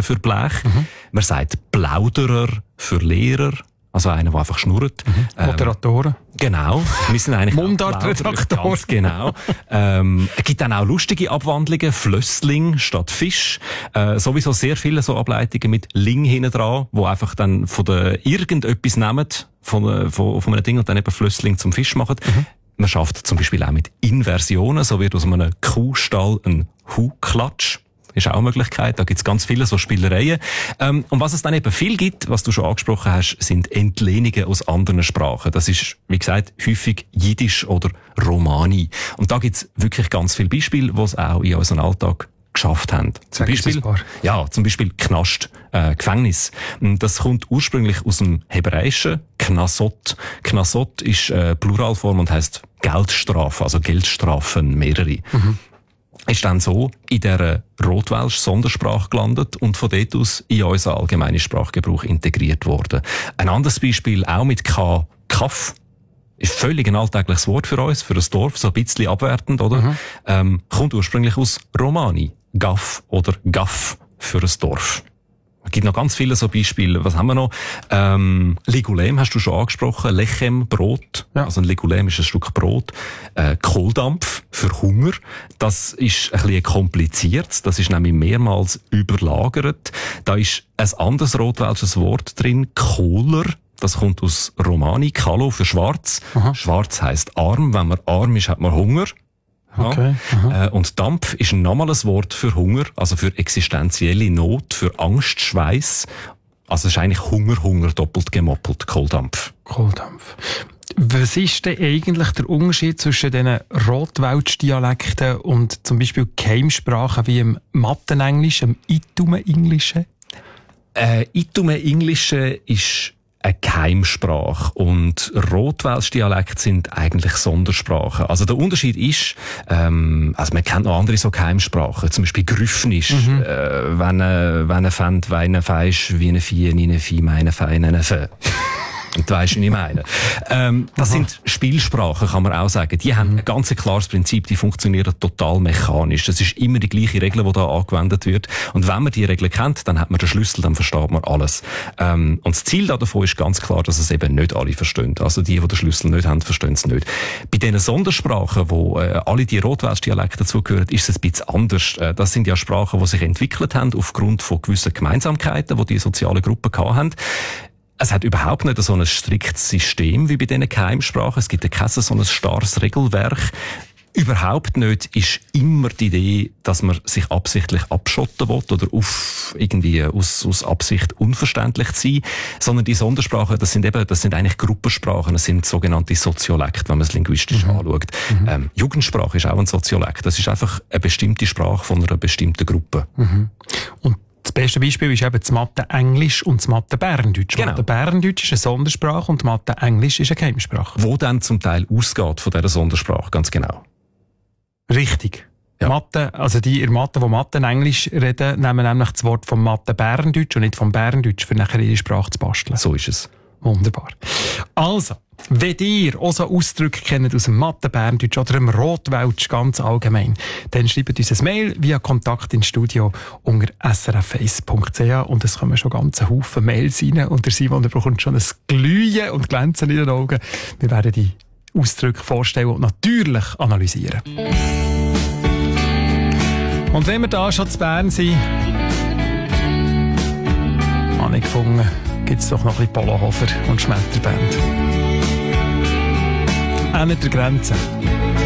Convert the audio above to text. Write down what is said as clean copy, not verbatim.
für Blech. Man sagt Plauderer für Lehrer. Also einer, der einfach schnurrt. Moderatoren. Genau. Wir sind eigentlich Mundartredaktoren. Ganz genau. Es gibt dann auch lustige Abwandlungen. Flössling statt Fisch. Sowieso sehr viele so Ableitungen mit Ling hinten dran, wo einfach dann von der irgendetwas nehmen, von einem Ding und dann eben Flössling zum Fisch machen. Man schafft zum Beispiel auch mit Inversionen. So wird aus einem Kuhstall ein Hu-Klatsch. Ist auch eine Möglichkeit. Da gibt's ganz viele so Spielereien. Und was es dann eben viel gibt, was du schon angesprochen hast, sind Entlehnungen aus anderen Sprachen. Das ist, wie gesagt, häufig Jiddisch oder Romani. Und da gibt's wirklich ganz viele Beispiele, die es auch in unserem Alltag geschafft haben. Zum Beispiel Knast, Gefängnis. Das kommt ursprünglich aus dem Hebräischen, Knasot. Knasot ist Pluralform und heisst Geldstrafe, also Geldstrafen, mehrere. Ist dann so in dieser Rotwelsch-Sondersprache gelandet und von dort aus in unseren allgemeinen Sprachgebrauch integriert worden. Ein anderes Beispiel, auch mit K, Kaff, ist völlig ein alltägliches Wort für uns, für ein Dorf, so ein bisschen abwertend, oder? Kommt ursprünglich aus Romani, Gaff oder Gaff für ein Dorf. Es gibt noch ganz viele so Beispiele. Was haben wir noch? Ligulem hast du schon angesprochen. Lechem, Brot. Ja. Also ein Ligulem ist ein Stück Brot. Kohldampf für Hunger. Das ist ein bisschen kompliziert. Das ist nämlich mehrmals überlagert. Da ist ein anderes rotwelsches Wort drin. Kohler. Das kommt aus Romani. Kalo für schwarz. Schwarz heisst arm. Wenn man arm ist, hat man Hunger. Okay. Und Dampf ist nochmal ein Wort für Hunger, also für existenzielle Not, für Angst, Schweiß. Also es ist eigentlich Hunger, doppelt gemoppelt, Kohldampf. Was ist denn eigentlich der Unterschied zwischen diesen Rotwelsch-Dialekten und zum Beispiel Geheimsprachen wie im Mattenenglisch, im Itume-Englischen? Itume-Englische ist eine Geheimsprache und Rotwelsch-Dialekte sind eigentlich Sondersprachen. Also der Unterschied ist, also man kennt noch andere so Geheimsprachen, zum Beispiel Grüffnisch, wenn fängt, weine feisch, wie eine Vieh, nie eine Vieh, meine Feine, Fe. Und du weisst, wie ich meine. Das sind Spielsprachen, kann man auch sagen. Die haben ein ganz klares Prinzip, die funktionieren total mechanisch. Das ist immer die gleiche Regel, die da angewendet wird. Und wenn man die Regel kennt, dann hat man den Schlüssel, dann versteht man alles. Und das Ziel davon ist ganz klar, dass es eben nicht alle verstehen. Also die den Schlüssel nicht haben, verstehen es nicht. Bei diesen Sondersprachen, wo alle die Rotwelsch-Dialekte dazugehören, ist es ein bisschen anders. Das sind ja Sprachen, die sich entwickelt haben aufgrund von gewissen Gemeinsamkeiten, die sozialen Gruppen hatten. Es hat überhaupt nicht so ein striktes System wie bei diesen Geheimsprachen. Es gibt kein so ein starres Regelwerk. Überhaupt nicht ist immer die Idee, dass man sich absichtlich abschotten will oder irgendwie aus Absicht unverständlich zu sein. Sondern die Sondersprachen, das sind eigentlich Gruppensprachen. Das sind sogenannte Soziolekte, wenn man es linguistisch anschaut. Jugendsprache ist auch ein Soziolekt. Das ist einfach eine bestimmte Sprache von einer bestimmten Gruppe. Und das beste Beispiel ist eben das Mathe-Englisch und das Mathe-Berndeutsch. Genau. Mathe-Berndeutsch ist eine Sondersprache und Mathe-Englisch ist eine Geheimsprache. Wo dann zum Teil ausgeht von dieser Sondersprache, ganz genau. Richtig. Ja. Mathe, also die in Mathe, die Mathe-Englisch reden, nehmen nämlich das Wort vom Mathe-Berndeutsch und nicht vom Berndeutsch, für nachher ihre Sprache zu basteln. So ist es. Wunderbar. Also, wenn ihr auch so Ausdrücke kennt aus dem Mathe-Berndeutsch oder dem Rotwelsch ganz allgemein, dann schreibt uns ein Mail via Kontakt ins Studio unter srf1.ch und es kommen schon ganze Haufen Mails rein und der Simon bekommt schon ein Glühen und Glänzen in den Augen. Wir werden die Ausdrücke vorstellen und natürlich analysieren. Und wenn wir da schon zu Bern sind, habe ich gefunden, gibt es doch noch ein bisschen Polohofer und Schmetterband. An der Grenze.